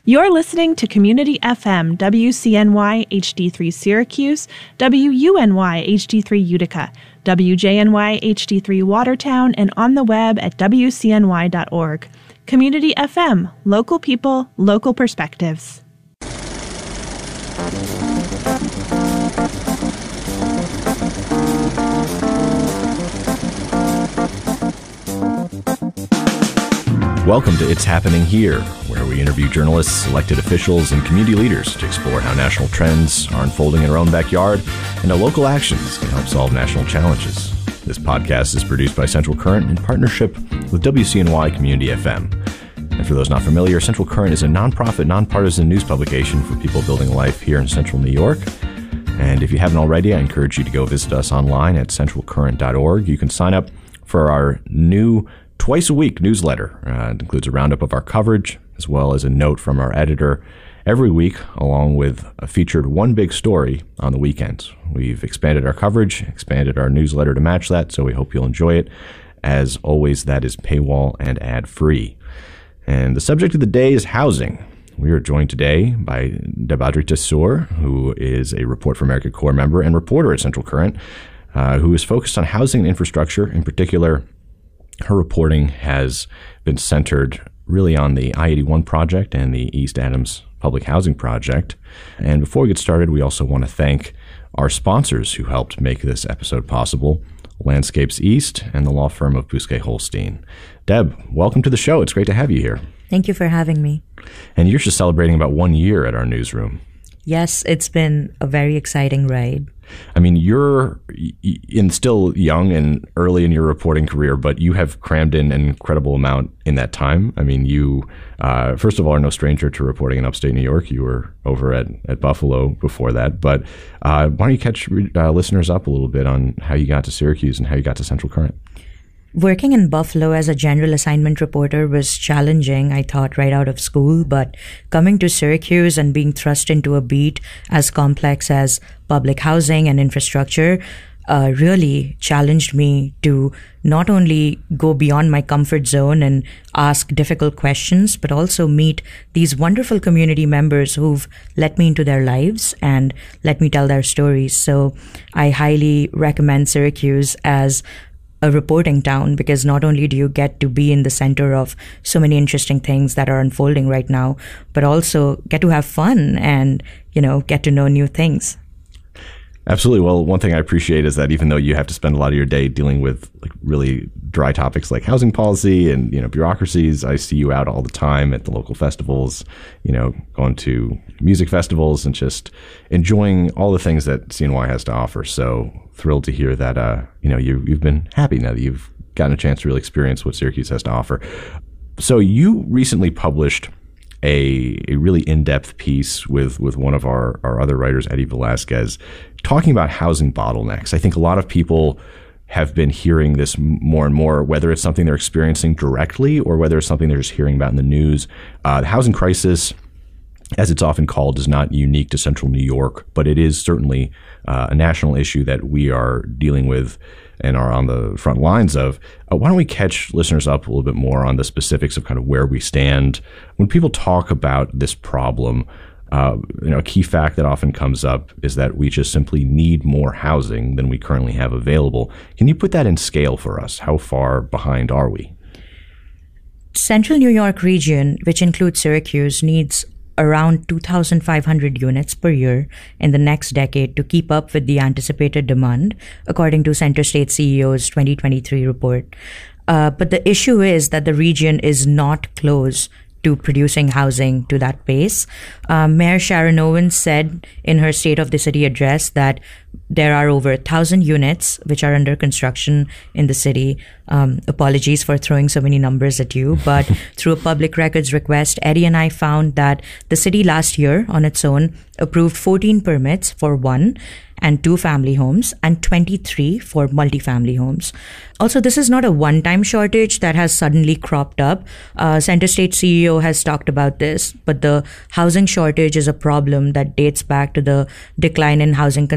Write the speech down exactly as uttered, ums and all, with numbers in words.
You're listening to Community F M, W C N Y H D three Syracuse, W U N Y H D three Utica, W J N Y H D three Watertown, and on the web at W C N Y dot org. Community F M, local people, local perspectives. Welcome to It's Happening Here, where we interview journalists, elected officials, and community leaders to explore how national trends are unfolding in our own backyard and how local actions can help solve national challenges. This podcast is produced by Central Current in partnership with W C N Y Community F M. And for those not familiar, Central Current is a nonprofit, nonpartisan news publication for people building life here in central New York. And if you haven't already, I encourage you to go visit us online at central current dot org. You can sign up for our new twice a week newsletter. Uh, it includes a roundup of our coverage, as well as a note from our editor every week, along with a featured one big story on the weekends. We've expanded our coverage, expanded our newsletter to match that, so we hope you'll enjoy it. As always, that is paywall and ad-free. And the subject of the day is housing. We are joined today by Debadri Tesur, who is a Report for America Corps member and reporter at Central Current, uh, who is focused on housing and infrastructure. In particular, her reporting has been centered really on the I eighty-one project and the East Adams Public Housing Project. And before we get started, we also want to thank our sponsors who helped make this episode possible, Landscapes East and the law firm of Bousquet Holstein. Deb, welcome to the show. It's great to have you here. Thank you for having me. And you're just celebrating about one year at our newsroom. Yes, it's been a very exciting ride. I mean, you're in still young and early in your reporting career, but you have crammed in an incredible amount in that time. I mean, you, uh, first of all, are no stranger to reporting in upstate New York. You were over at, at Buffalo before that. But uh, why don't you catch uh, listeners up a little bit on how you got to Syracuse and how you got to Central Current? Working in Buffalo as a general assignment reporter was challenging, I thought, right out of school. But coming to Syracuse and being thrust into a beat as complex as public housing and infrastructure uh, really challenged me to not only go beyond my comfort zone and ask difficult questions, but also meet these wonderful community members who've let me into their lives and let me tell their stories. So I highly recommend Syracuse as a reporting town, because not only do you get to be in the center of so many interesting things that are unfolding right now, but also get to have fun and, you know, get to know new things. Absolutely. Well, one thing I appreciate is that even though you have to spend a lot of your day dealing with like really dry topics like housing policy and, you know, bureaucracies, I see you out all the time at the local festivals, you know, going to music festivals and just enjoying all the things that C N Y has to offer. So thrilled to hear that, uh, you know, you, you've been happy now that you've gotten a chance to really experience what Syracuse has to offer. So you recently published a, a really in-depth piece with, with one of our, our other writers, Eddie Velasquez, talking about housing bottlenecks. I think a lot of people have been hearing this more and more, whether it's something they're experiencing directly or whether it's something they're just hearing about in the news. Uh, the housing crisis, as it's often called, is not unique to central New York, but it is certainly uh, a national issue that we are dealing with and are on the front lines of. Uh, why don't we catch listeners up a little bit more on the specifics of kind of where we stand when people talk about this problem? Uh, you know, a key fact that often comes up is that we just simply need more housing than we currently have available. Can you put that in scale for us? How far behind are we? Central New York region, which includes Syracuse, needs around two thousand five hundred units per year in the next decade to keep up with the anticipated demand, according to Center State C E O's twenty twenty-three report. Uh, but the issue is that the region is not close to producing housing to that pace. Uh, Mayor Sharon Owens said in her State of the City address that there are over a thousand units which are under construction in the city. Um, apologies for throwing so many numbers at you, but through a public records request, Eddie and I found that the city last year on its own approved fourteen permits for one and two family homes and twenty-three for multifamily homes. Also, this is not a one-time shortage that has suddenly cropped up. Uh, Center State C E O has talked about this, but the housing shortage is a problem that dates back to the decline in housing